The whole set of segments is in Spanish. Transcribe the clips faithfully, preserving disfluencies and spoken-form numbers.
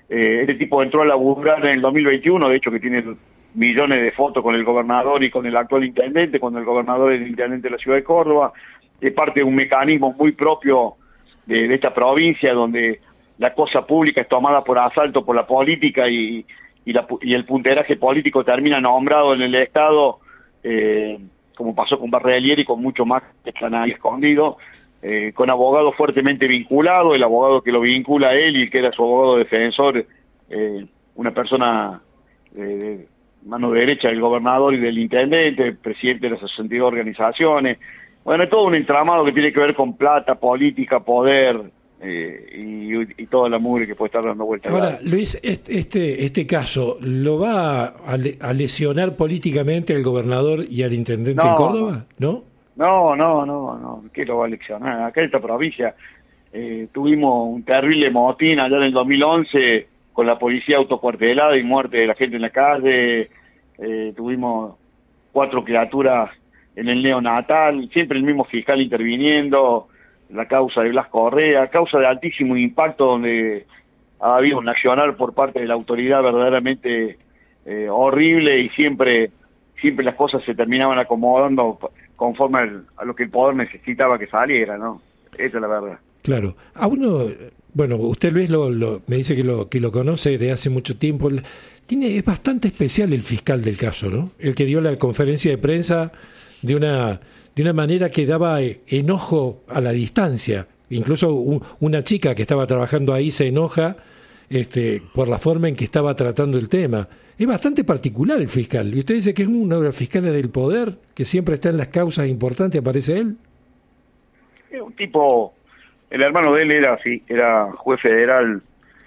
Eh, este tipo entró a laburar en el dos mil veintiuno, de hecho que tiene millones de fotos con el gobernador y con el actual intendente, cuando el gobernador es el intendente de la ciudad de Córdoba. Es parte de un mecanismo muy propio de, de esta provincia, donde la cosa pública es tomada por asalto por la política y, y, la, y el punteraje político termina nombrado en el Estado, eh, como pasó con Barrelier y con mucho más que están ahí escondidos, eh, con abogados fuertemente vinculados, el abogado que lo vincula a él y que era su abogado defensor, eh, una persona eh, de mano derecha del gobernador y del intendente, presidente de las sesenta y dos organizaciones. Bueno, es todo un entramado que tiene que ver con plata, política, poder, eh, y, y toda la mugre que puede estar dando vueltas. Ahora, Luis, este este caso, ¿lo va a, le, a lesionar políticamente al gobernador y al intendente no, en Córdoba? ¿No? No, no, no, no, ¿qué lo va a lesionar? Acá en esta provincia eh, tuvimos un terrible motín allá en el dos mil once con la policía autocuartelada y muerte de la gente en la calle. Eh, tuvimos cuatro criaturas en el neonatal, siempre el mismo fiscal interviniendo, la causa de Blas Correa, causa de altísimo impacto donde ha habido un accionar por parte de la autoridad verdaderamente eh, horrible, y siempre siempre las cosas se terminaban acomodando conforme al, a lo que el poder necesitaba que saliera, ¿no? Esa es la verdad. Claro. A uno, bueno, usted Luis lo, lo, me dice que lo que lo conoce de hace mucho tiempo. Tiene, es bastante especial el fiscal del caso, ¿no? El que dio la conferencia de prensa de una de una manera que daba enojo a la distancia. Incluso un, una chica que estaba trabajando ahí se enoja este, por la forma en que estaba tratando el tema. Es bastante particular el fiscal. ¿Y usted dice que es uno de los fiscales del poder, que siempre está en las causas importantes, aparece él? Es un tipo, el hermano de él era así, era juez federal,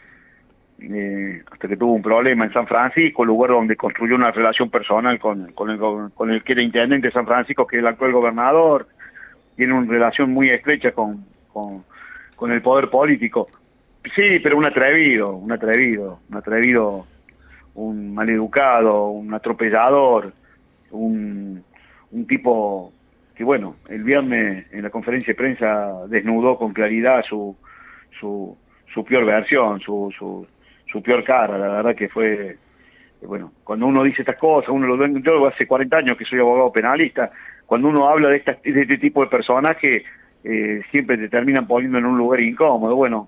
eh, hasta que tuvo un problema en San Francisco, lugar donde construyó una relación personal con, con, el, con el que era intendente de San Francisco, que es el actual gobernador. Tiene una relación muy estrecha con, con, con el poder político. Sí, pero un atrevido, un atrevido, un atrevido, un maleducado, un atropellador, un, un tipo que, bueno, el viernes en la conferencia de prensa desnudó con claridad su su, su peor versión, su, su su peor cara. La verdad que fue, bueno, cuando uno dice estas cosas, uno lo ve, yo hace cuarenta años que soy abogado penalista, cuando uno habla de, esta, de este tipo de personajes, eh, siempre te terminan poniendo en un lugar incómodo. Bueno,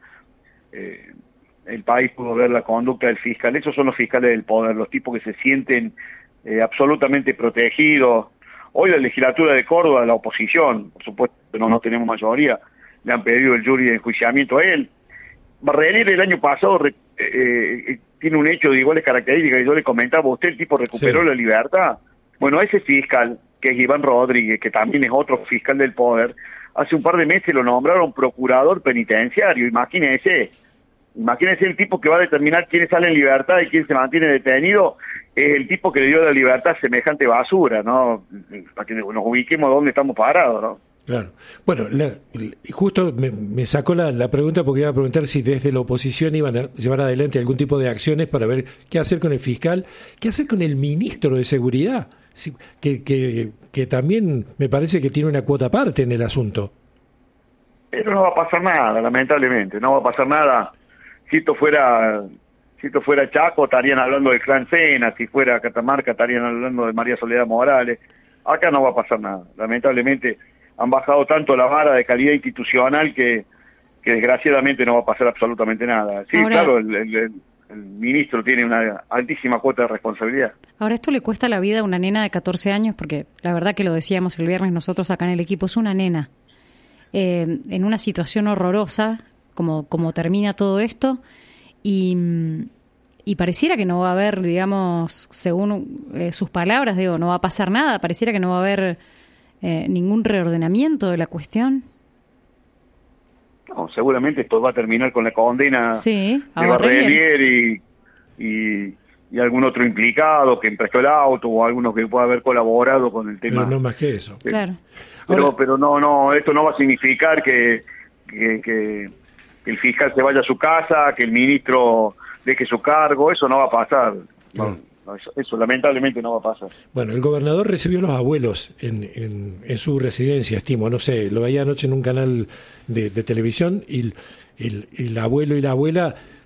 eh, el país pudo ver la conducta del fiscal. Esos son los fiscales del poder, los tipos que se sienten eh, absolutamente protegidos. Hoy la legislatura de Córdoba, la oposición, por supuesto no, no tenemos mayoría, le han pedido el jury de enjuiciamiento a él. Barrelier el año pasado eh, eh, tiene un hecho de iguales características, que yo le comentaba, usted el tipo recuperó sí. la libertad. Bueno, ese fiscal, que es Iván Rodríguez, que también es otro fiscal del poder, hace un par de meses lo nombraron procurador penitenciario. Imagínese, imagínese el tipo que va a determinar quién sale en libertad y quién se mantiene detenido, es el tipo que le dio la libertad a semejante basura, ¿no? Para que nos ubiquemos dónde estamos parados, ¿no? Claro. Bueno, la, justo me, me sacó la, la pregunta porque iba a preguntar si desde la oposición iban a llevar adelante algún tipo de acciones para ver qué hacer con el fiscal, qué hacer con el ministro de Seguridad, sí, que, que, que también me parece que tiene una cuota aparte en el asunto. Pero no va a pasar nada, lamentablemente, no va a pasar nada. Si esto fuera, si esto fuera Chaco, estarían hablando del Clan Sena; si fuera Catamarca, estarían hablando de María Soledad Morales. Acá no va a pasar nada, lamentablemente. Han bajado tanto la vara de calidad institucional que, que desgraciadamente no va a pasar absolutamente nada. Sí, ahora, claro, el, el, el ministro tiene una altísima cuota de responsabilidad. Ahora, esto le cuesta la vida a una nena de catorce años, porque la verdad que lo decíamos el viernes nosotros acá en el equipo, es una nena eh, en una situación horrorosa, como, como termina todo esto, y, y pareciera que no va a haber, digamos, según eh, sus palabras, digo, no va a pasar nada, pareciera que no va a haber Eh, ningún reordenamiento de la cuestión. No, seguramente esto va a terminar con la condena sí, de Barrelier y, y, y algún otro implicado que emprestó el auto, o alguno que pueda haber colaborado con el tema. Pero no más que eso. Pero, claro. Pero, Ahora, pero no, no, esto no va a significar que, que, que, que el fiscal se vaya a su casa, que el ministro deje su cargo. Eso no va a pasar. Claro. No. No, eso, eso lamentablemente no va a pasar. Bueno, el gobernador recibió a los abuelos en, en, en su residencia, estimo, no sé, lo veía anoche en un canal de, de televisión, y el, el, el abuelo y la abuela